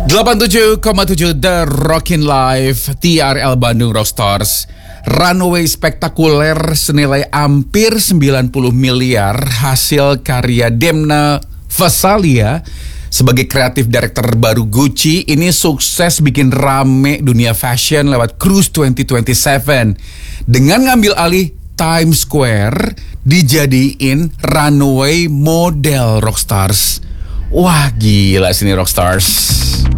87,7 The Rockin' Live TRL Bandung Rockstars. Runway spektakuler senilai hampir 90 miliar hasil karya Demna Gvasalia sebagai kreatif director baru Gucci ini sukses bikin rame dunia fashion lewat Cruise 2027 dengan ngambil alih Times Square dijadiin runway model Rockstars. Wah, gila sini Rockstars.